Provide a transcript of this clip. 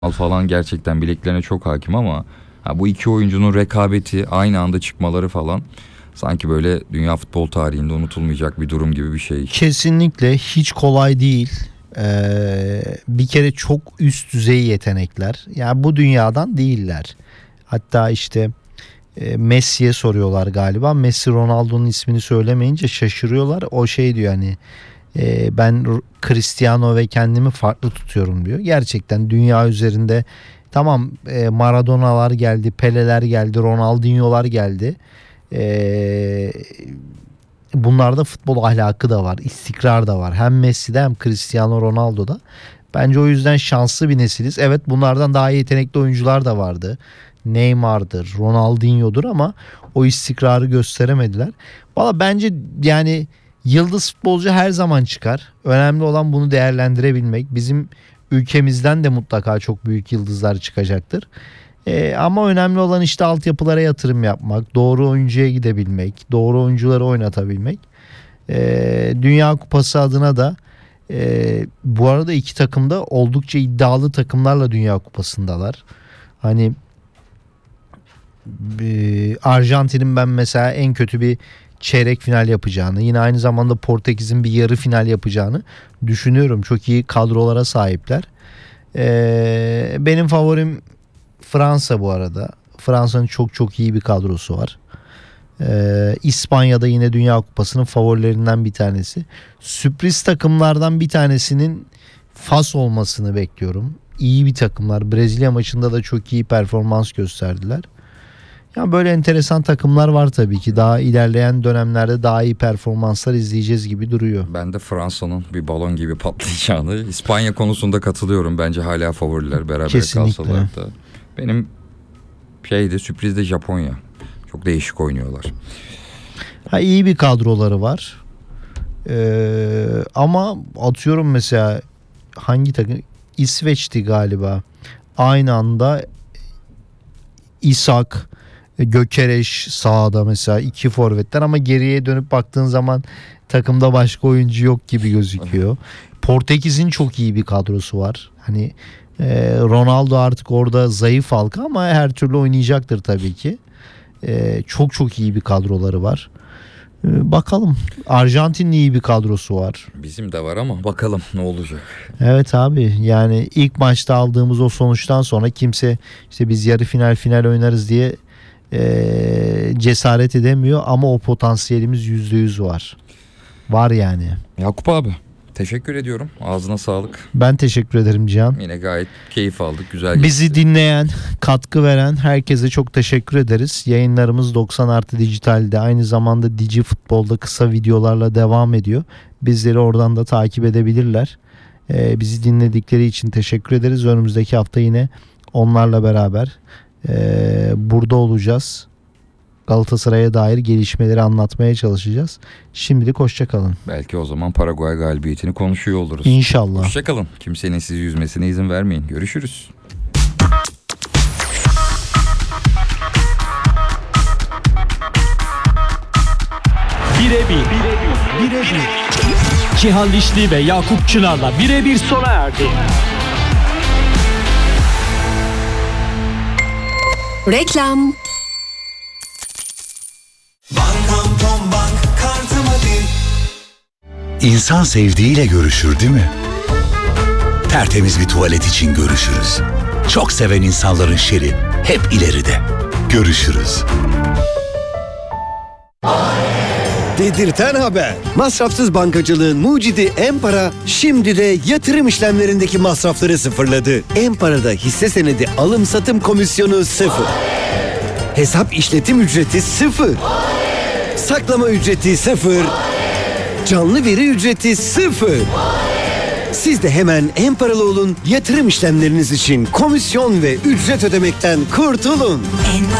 falan gerçekten bileklerine çok hakim ama bu iki oyuncunun rekabeti, aynı anda çıkmaları falan sanki böyle dünya futbol tarihinde unutulmayacak bir durum gibi bir şey. Kesinlikle hiç kolay değil. Bir kere çok üst düzey yetenekler. Yani bu dünyadan değiller. Hatta işte Messi'ye soruyorlar galiba. Messi Ronaldo'nun ismini söylemeyince şaşırıyorlar. O şey diyor hani ben Cristiano ve kendimi farklı tutuyorum diyor. Gerçekten dünya üzerinde tamam, Maradona'lar geldi, Pele'ler geldi, Ronaldinho'lar geldi. Bunlarda futbol ahlakı da var, istikrar da var. Hem Messi'de hem Cristiano Ronaldo'da. Bence o yüzden şanslı bir nesiliz. Evet, bunlardan daha yetenekli oyuncular da vardı. Neymar'dır, Ronaldinho'dur ama o istikrarı gösteremediler. Valla bence yani yıldız futbolcu her zaman çıkar. Önemli olan bunu değerlendirebilmek. Bizim ülkemizden de mutlaka çok büyük yıldızlar çıkacaktır. Ama önemli olan işte altyapılara yatırım yapmak, doğru oyuncuya gidebilmek, doğru oyuncuları oynatabilmek. Dünya Kupası adına da bu arada iki takım da oldukça iddialı takımlarla Dünya Kupası'ndalar. Hani Arjantin'in ben mesela en kötü bir çeyrek final yapacağını, yine aynı zamanda Portekiz'in bir yarı final yapacağını düşünüyorum. Çok iyi kadrolara sahipler. Benim favorim Fransa bu arada. Fransa'nın çok çok iyi bir kadrosu var. İspanya'da yine Dünya Kupası'nın favorilerinden bir tanesi. Sürpriz takımlardan bir tanesinin Fas olmasını bekliyorum. İyi bir takımlar. Brezilya maçında da çok iyi performans gösterdiler. Yani böyle enteresan takımlar var tabii ki. Daha ilerleyen dönemlerde daha iyi performanslar izleyeceğiz gibi duruyor. Ben de Fransa'nın bir balon gibi patlayacağını, İspanya konusunda katılıyorum. Bence hala favoriler, beraber Kesinlikle kalsalar da. Benim sürpriz de Japonya. Çok değişik oynuyorlar. İyi bir kadroları var. Ama atıyorum mesela hangi takım? İsveç'ti galiba. Aynı anda İshak, Gökereş sahada mesela, iki forvetler ama geriye dönüp baktığın zaman takımda başka oyuncu yok gibi gözüküyor. Portekiz'in çok iyi bir kadrosu var. Hani Ronaldo artık orada zayıf halka ama her türlü oynayacaktır tabii ki. Çok çok iyi bir kadroları var. Bakalım. Arjantin'in iyi bir kadrosu var. Bizim de var ama bakalım ne olacak. Evet abi, yani ilk maçta aldığımız o sonuçtan sonra kimse işte biz yarı final oynarız diye cesaret edemiyor ama o potansiyelimiz %100 var. Var yani. Yakup abi, teşekkür ediyorum. Ağzına sağlık. Ben teşekkür ederim Cihan. Yine gayet keyif aldık. Güzel geçti. Bizi dinleyen, katkı veren herkese çok teşekkür ederiz. Yayınlarımız 90 + Dijital'de, aynı zamanda Digi Futbol'da kısa videolarla devam ediyor. Bizleri oradan da takip edebilirler. Bizi dinledikleri için teşekkür ederiz. Önümüzdeki hafta yine onlarla beraber burada olacağız. Galatasaray'a dair gelişmeleri anlatmaya çalışacağız. Şimdilik hoşça kalın. Belki o zaman Paraguay galibiyetini konuşuyor oluruz. İnşallah. Hoşça kalın. Kimsenin sizi yüzmesine izin vermeyin. Görüşürüz. Birebir. Cihan Dişli ve Yakup Çınar'la birebir sona erdi. Reklam. Bankam Tombank kartıma bin. İnsan sevdiğiyle görüşür değil mi? Tertemiz bir tuvalet için görüşürüz. Çok seven insanların şeri hep ileride. Görüşürüz. Dedirten haber. Masrafsız bankacılığın mucidi Empara şimdi de yatırım işlemlerindeki masrafları sıfırladı. Empara'da hisse senedi alım satım komisyonu 0. Hesap işletim ücreti 0. Saklama ücreti 0. Canlı veri ücreti 0. Siz de hemen Emparalı olun, yatırım işlemleriniz için komisyon ve ücret ödemekten kurtulun. Enpara.